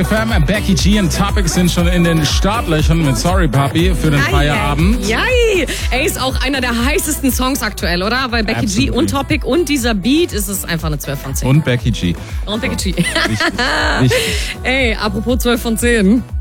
Becky G und Topic sind schon in den Startlöchern mit Sorry Papi für den Feierabend. Ey, ist auch einer der heißesten Songs aktuell, oder? Weil Becky G und Topic und dieser Beat ist es einfach eine 12 von 10. Und Becky G. Und Becky G. Richtig. Ey, apropos 12 von 10.